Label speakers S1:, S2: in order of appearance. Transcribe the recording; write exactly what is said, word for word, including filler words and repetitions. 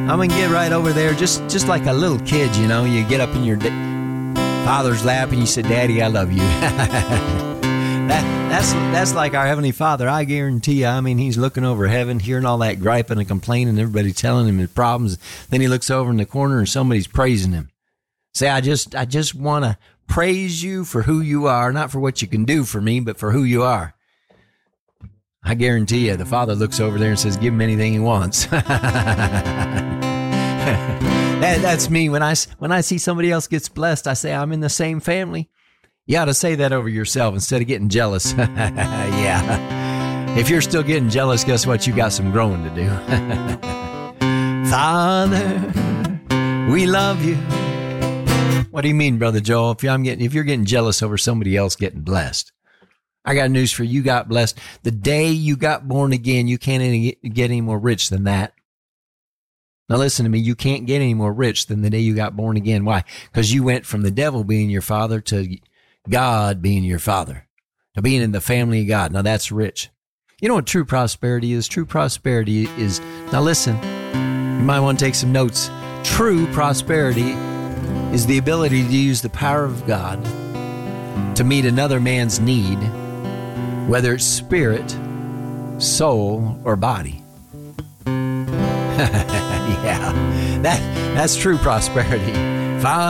S1: I'm going to get right over there just, just like a little kid, you know. You get up in your da- father's lap and you say, Daddy, I love you. that, that's, that's like our Heavenly Father. I guarantee you, I mean, he's looking over heaven, hearing all that griping and complaining, everybody telling him his problems. Then he looks over in the corner and somebody's praising him. Say, I just, I just want to praise you for who you are, not for what you can do for me, but for who you are. I guarantee you, the Father looks over there and says, give him anything he wants. that, that's me. When I, when I see somebody else gets blessed, I say, I'm in the same family. You ought to say that over yourself instead of getting jealous. Yeah. If you're still getting jealous, guess what? You got some growing to do. Father, we love you. What do you mean, Brother Joel? If I'm getting, if you're getting jealous over somebody else getting blessed, I got news for you. You got blessed. The day you got born again, you can't any, get any more rich than that. Now listen to me. You can't get any more rich than the day you got born again. Why? Because you went from the devil being your father to God being your father, to being in the family of God. Now that's rich. You know what true prosperity is? True prosperity is, now listen, you might want to take some notes. True prosperity is the ability to use the power of God to meet another man's need, whether it's spirit, soul, or body. Yeah, that, that's true prosperity. Father,